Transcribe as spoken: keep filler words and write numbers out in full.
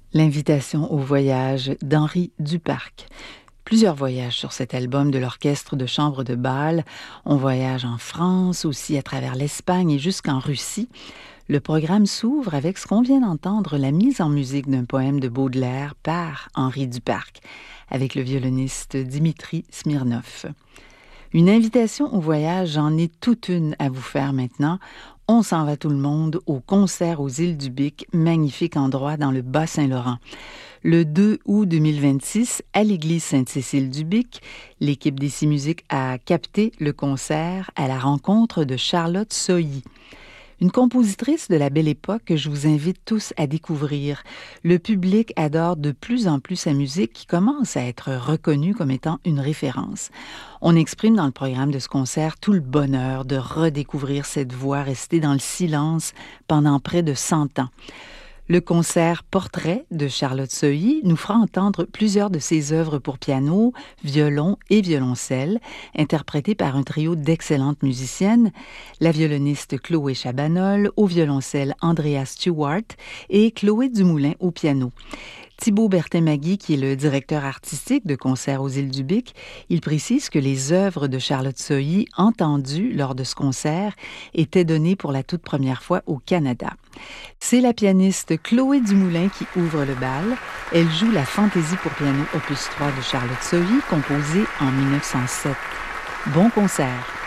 L'invitation au voyage d'Henri Duparc. Plusieurs voyages sur cet album de l'Orchestre de chambre de Bâle. On voyage en France, aussi à travers l'Espagne et jusqu'en Russie. Le programme s'ouvre avec ce qu'on vient d'entendre, la mise en musique d'un poème de Baudelaire par Henri Duparc, avec le violoniste Dimitri Smirnov. Une invitation au voyage, j'en ai toute une à vous faire maintenant. On s'en va tout le monde au concert aux Îles du Bic, magnifique endroit dans le Bas-Saint-Laurent. Le deux août deux mille vingt-six, à l'église Sainte-Cécile-du-Bic, l'équipe d'Ici Musique a capté le concert à la rencontre de Charlotte Sohi. Une compositrice de la belle époque que je vous invite tous à découvrir. Le public adore de plus en plus sa musique qui commence à être reconnue comme étant une référence. On exprime dans le programme de ce concert tout le bonheur de redécouvrir cette voix restée dans le silence pendant près de cent ans. Le concert Portrait de Charlotte Sohi nous fera entendre plusieurs de ses œuvres pour piano, violon et violoncelle, interprétées par un trio d'excellentes musiciennes, la violoniste Chloé Chabanol, au violoncelle Andrea Stewart et Chloé Dumoulin au piano. Thibaut Bertin-Magui, qui est le directeur artistique de Concert aux Îles du Bic, il précise que les œuvres de Charlotte Sohi, entendues lors de ce concert, étaient données pour la toute première fois au Canada. C'est la pianiste Chloé Dumoulin qui ouvre le bal. Elle joue la Fantaisie pour piano opus trois de Charlotte Sohi, composée en mille neuf cent sept. Bon concert!